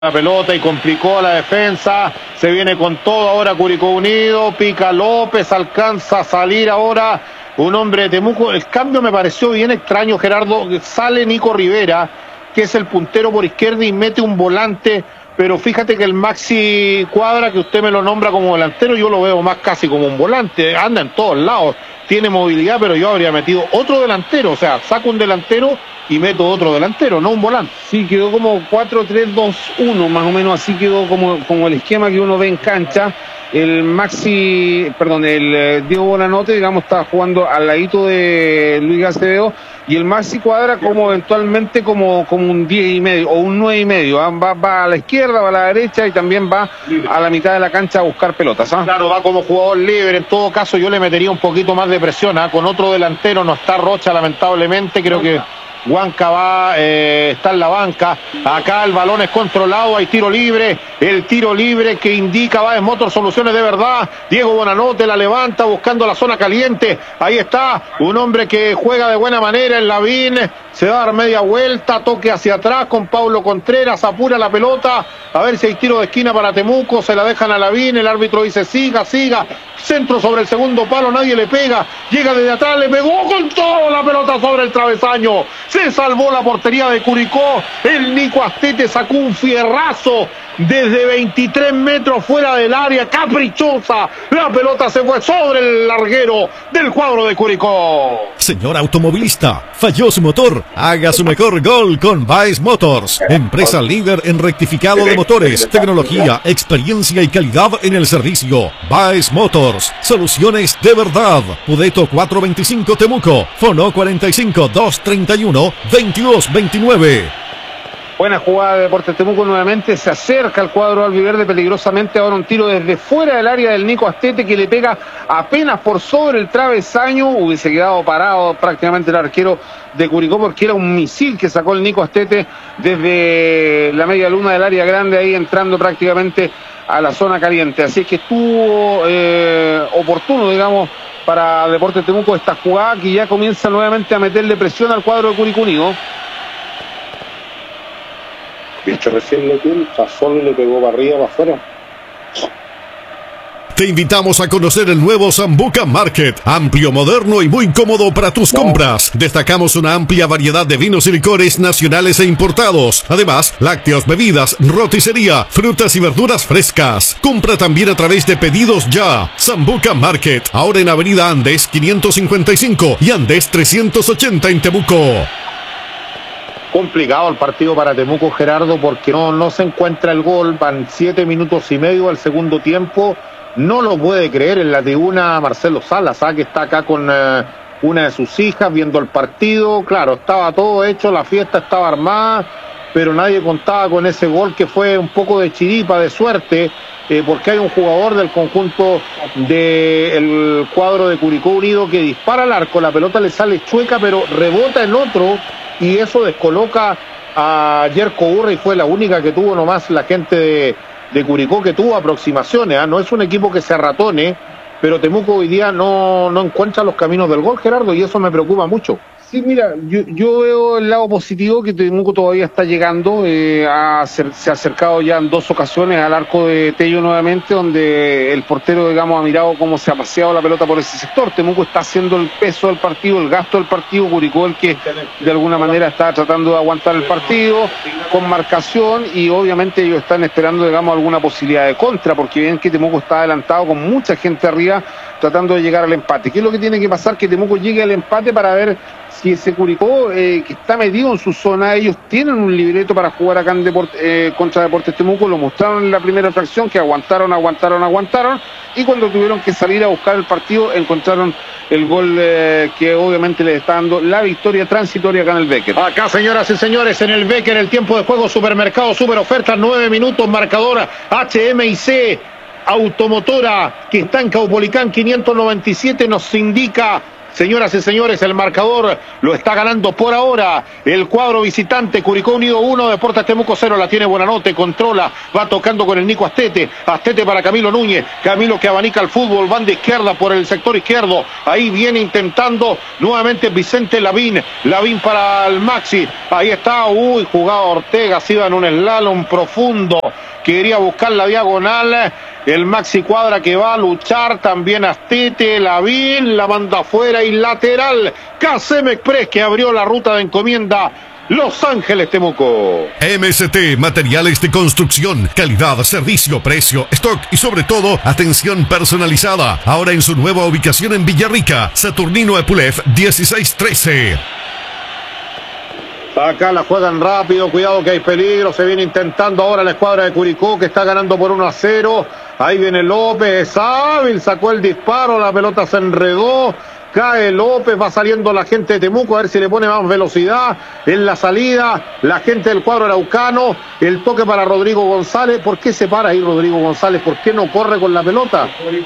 la pelota y complicó a la defensa. Se viene con todo ahora Curicó Unido. Pica López, alcanza a salir ahora un hombre de Temuco. El cambio me pareció bien extraño, Gerardo. Sale Nico Rivera, que es el puntero por izquierda, y mete un volante. Pero fíjate que el Maxi Cuadra, que usted me lo nombra como delantero, yo lo veo más casi como un volante. Anda en todos lados, tiene movilidad, pero yo habría metido otro delantero. O sea, saco un delantero y meto otro delantero, no un volante. Sí, quedó como 4-3-2-1, más o menos así quedó como el esquema que uno ve en cancha. El Diego Bonanote, digamos, está jugando al ladito de Luis Acevedo, y el Maxi Cuadra como eventualmente como un 10,5 o un 9,5. Va a la izquierda, va a la derecha y también va a la mitad de la cancha a buscar pelotas. Claro, va como jugador libre. En todo caso, yo le metería un poquito más de presión. Con otro delantero no está Rocha, lamentablemente. Creo que Huanca está en la banca. Acá el balón es controlado, hay tiro libre. El tiro libre que indica Baez Motors, soluciones de verdad. Diego Bonanote la levanta buscando la zona caliente. Ahí está un hombre que juega de buena manera en Lavín. Se va a dar media vuelta, toque hacia atrás con Paulo Contreras, apura la pelota. A ver si hay tiro de esquina para Temuco. Se la dejan a Lavín, el árbitro dice siga. Centro sobre el segundo palo, nadie le pega. Llega desde atrás, le pegó con todo la pelota sobre el travesaño. Se salvó la portería de Curicó. El Nico Astete sacó un fierrazo desde 23 metros fuera del área, caprichosa. La pelota se fue sobre el larguero del cuadro de Curicó. Señor automovilista, falló su motor. Haga su mejor gol con Baez Motors, empresa líder en rectificado de motores, tecnología, experiencia y calidad en el servicio. Baez Motors, soluciones de verdad. Pudeto 425 Temuco, Fono 45-231-2229. Buena jugada de Deportes Temuco nuevamente, se acerca al cuadro albiverde peligrosamente, ahora un tiro desde fuera del área del Nico Astete que le pega apenas por sobre el travesaño. Hubiese quedado parado prácticamente el arquero de Curicó porque era un misil que sacó el Nico Astete desde la media luna del área grande, ahí entrando prácticamente a la zona caliente. Así que estuvo oportuno, digamos, para Deportes Temuco esta jugada que ya comienza nuevamente a meterle presión al cuadro de Curicó Unido. Viste recién lo que solo le pegó para arriba, para afuera. Te invitamos a conocer el nuevo Sambuca Market, amplio, moderno y muy cómodo para tus compras. Destacamos una amplia variedad de vinos y licores nacionales e importados. Además, lácteos, bebidas, roticería, frutas y verduras frescas. Compra también a través de Pedidos Ya. Sambuca Market, ahora en Avenida Andes 555 y Andes 380 en Temuco. Complicado el partido para Temuco, Gerardo, porque no se encuentra el gol. Van 7 minutos y medio al segundo tiempo. No lo puede creer en la tribuna Marcelo Salas, que está acá con una de sus hijas viendo el partido. Claro, estaba todo hecho, la fiesta estaba armada, pero nadie contaba con ese gol que fue un poco de chiripa, de suerte, porque hay un jugador del conjunto del cuadro de Curicó Unido que dispara al arco, la pelota le sale chueca, pero rebota en otro, y eso descoloca a Yerko Urra, y fue la única que tuvo nomás la gente de Curicó que tuvo aproximaciones. No es un equipo que se arratone, pero Temuco hoy día no encuentra los caminos del gol, Gerardo, y eso me preocupa mucho. Sí, mira, yo veo el lado positivo, que Temuco todavía está llegando, se ha acercado ya en 2 ocasiones al arco de Tello nuevamente, donde el portero, digamos, ha mirado cómo se ha paseado la pelota por ese sector. Temuco está haciendo el peso del partido, el gasto del partido. Curicó el que de alguna manera está tratando de aguantar el partido con marcación, y obviamente ellos están esperando, digamos, alguna posibilidad de contra, porque ven que Temuco está adelantado con mucha gente arriba tratando de llegar al empate. ¿Qué es lo que tiene que pasar? Que Temuco llegue al empate para ver si ese Curicó, que está metido en su zona. Ellos tienen un libreto para jugar acá en contra Deportes Temuco, lo mostraron en la primera fracción, que aguantaron, y cuando tuvieron que salir a buscar el partido, encontraron el gol que obviamente les está dando la victoria transitoria acá en el Becker. Acá, señoras y señores, en el Becker, el tiempo de juego, supermercado, super ofertas, 9 minutos, marcadora, HMIC Automotora, que está en Caupolicán 597, nos indica Señoras y señores, el marcador lo está ganando por ahora el cuadro visitante. Curicó Unido 1, Deportes Temuco 0. La tiene Buenanote, controla, va tocando con el Nico Astete. Astete para Camilo Núñez. Camilo que abanica el fútbol, van de izquierda por el sector izquierdo. Ahí viene intentando nuevamente Vicente Lavín. Lavín para el Maxi. Ahí está, jugaba Ortega, se iba en un slalom profundo. Quería buscar la diagonal. El Maxi Cuadra que va a luchar, también Astete, Lavín, la manda afuera y lateral. KCM Express que abrió la ruta de encomienda. Los Ángeles Temuco. MST, materiales de construcción, calidad, servicio, precio, stock y sobre todo, atención personalizada. Ahora en su nueva ubicación en Villarrica, Saturnino Epulef 1613. Acá la juegan rápido, cuidado que hay peligro, se viene intentando ahora la escuadra de Curicó que está ganando por 1-0. Ahí viene López, hábil, sacó el disparo, la pelota se enredó. Cae López, va saliendo la gente de Temuco a ver si le pone más velocidad en la salida. La gente del cuadro araucano, el toque para Rodrigo González. ¿Por qué se para ahí Rodrigo González? ¿Por qué no corre con la pelota?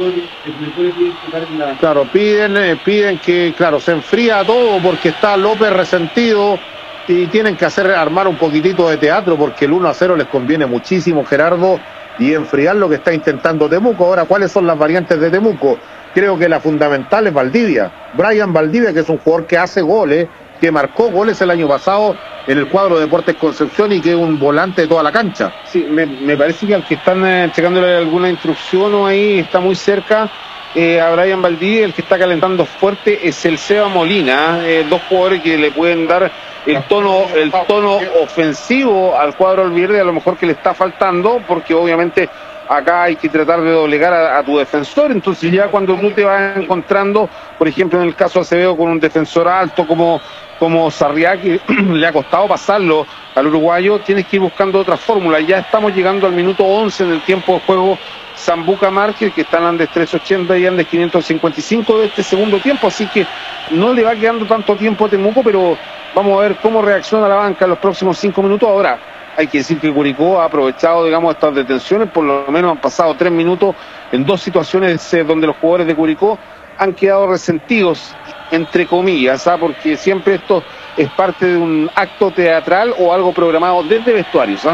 Claro, piden que, claro, se enfría todo porque está López resentido y tienen que armar un poquitito de teatro porque el 1-0 les conviene muchísimo, Gerardo, y enfriar lo que está intentando Temuco. Ahora, ¿cuáles son las variantes de Temuco? Creo que la fundamental es Valdivia. Brian Valdivia, que es un jugador que hace goles, que marcó goles el año pasado en el cuadro de Deportes Concepción y que es un volante de toda la cancha. Sí, me parece que al que están checándole alguna instrucción o ahí está muy cerca a Brian Valdivia, el que está calentando fuerte es el Seba Molina, dos jugadores que le pueden dar el tono ofensivo al cuadro albiverde, a lo mejor que le está faltando, porque obviamente acá hay que tratar de doblegar a tu defensor. Entonces ya cuando tú te vas encontrando, por ejemplo en el caso de Acevedo, con un defensor alto como Sarriá, que le ha costado pasarlo al uruguayo, tienes que ir buscando otras fórmulas. Ya estamos llegando al minuto 11 en el tiempo de juego. Sambuca Márquez, que está en Andes 380 y Andes 555 de este segundo tiempo, así que no le va quedando tanto tiempo a Temuco, pero vamos a ver cómo reacciona la banca en los próximos 5 minutos. Ahora, hay que decir que Curicó ha aprovechado, digamos, estas detenciones, por lo menos han pasado 3 minutos en dos situaciones donde los jugadores de Curicó han quedado resentidos, entre comillas, porque siempre esto es parte de un acto teatral o algo programado desde vestuarios,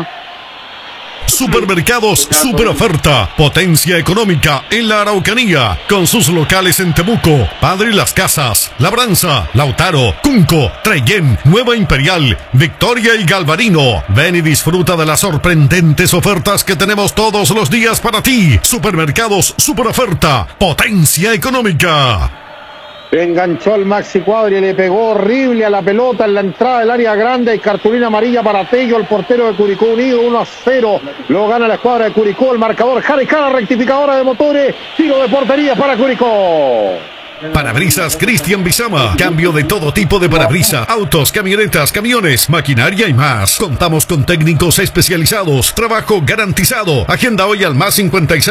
Supermercados Super Oferta, potencia económica en la Araucanía, con sus locales en Temuco, Padre Las Casas, Labranza, Lautaro, Cunco, Trellén, Nueva Imperial, Victoria y Galvarino. Ven y disfruta de las sorprendentes ofertas que tenemos todos los días para ti. Supermercados Super Oferta, potencia económica. Enganchó el Maxi Cuadri, le pegó horrible a la pelota en la entrada del área grande y cartulina amarilla para Tello, el portero de Curicó Unido. 1-0, lo gana la escuadra de Curicó. El marcador, Jari Cara, rectificadora de motores, tiro de portería para Curicó. Parabrisas Cristian Bizama. Cambio de todo tipo de parabrisas, autos, camionetas, camiones, maquinaria y más. Contamos con técnicos especializados. Trabajo garantizado. Agenda hoy al más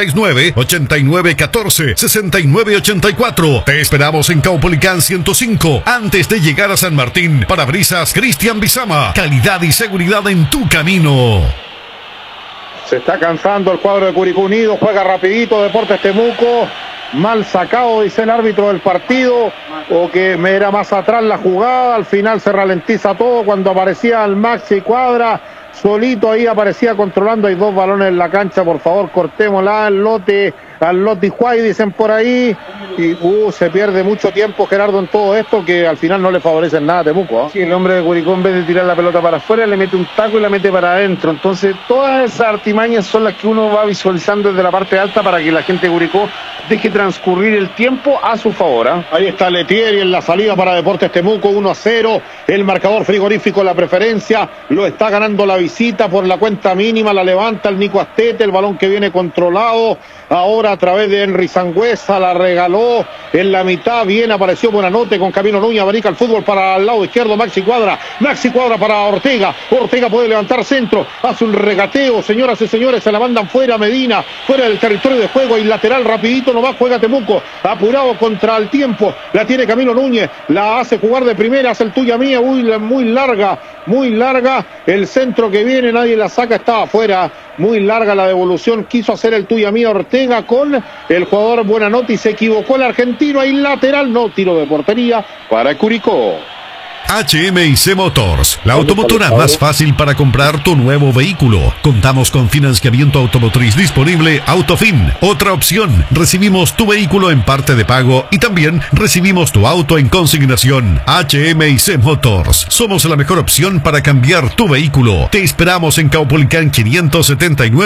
569-8914-6984. Te esperamos en Caupolicán 105. Antes de llegar a San Martín. Parabrisas Cristian Bizama. Calidad y seguridad en tu camino. Se está cansando el cuadro de Curicó Unido. Juega rapidito Deportes Temuco. Mal sacado, dice el árbitro del partido, o que me era más atrás la jugada. Al final se ralentiza todo cuando aparecía el Maxi Cuadra, solito ahí aparecía controlando. Hay dos balones en la cancha, por favor cortémosla al lote Juárez, dicen por ahí. Y se pierde mucho tiempo, Gerardo, en todo esto, que al final no le favorecen nada a Temuco. Sí, el hombre de Curicó, en vez de tirar la pelota para afuera, le mete un taco y la mete para adentro. Entonces todas esas artimañas son las que uno va visualizando desde la parte alta para que la gente de Curicó deje transcurrir el tiempo a su favor. Ahí está Letieri en la salida para Deportes Temuco. 1-0, el marcador frigorífico, la preferencia, lo está ganando la visita por la cuenta mínima. La levanta el Nico Astete, el balón que viene controlado ahora a través de Henry Sangüesa, la regaló en la mitad. Bien, apareció Buenanote con Camilo Núñez, abanica el fútbol para el lado izquierdo. Maxi Cuadra para Ortega puede levantar centro, hace un regateo, señoras y señores, se la mandan fuera. Medina, fuera del territorio de juego, y lateral rapidito nomás juega Temuco, apurado contra el tiempo, la tiene Camilo Núñez, la hace jugar de primera, hace el tuya mía, muy larga muy larga, el centro que viene, nadie la saca, estaba afuera, muy larga la devolución, quiso hacer el tuya mía Ortega con el jugador Buenanote y se equivocó el argentino, ahí lateral, no, tiro de portería para Curicó. HMIC Motors, la automotora más fácil para comprar tu nuevo vehículo. Contamos con financiamiento automotriz disponible Autofin. Otra opción, recibimos tu vehículo en parte de pago y también recibimos tu auto en consignación. HMIC Motors, somos la mejor opción para cambiar tu vehículo. Te esperamos en Caupolicán 579.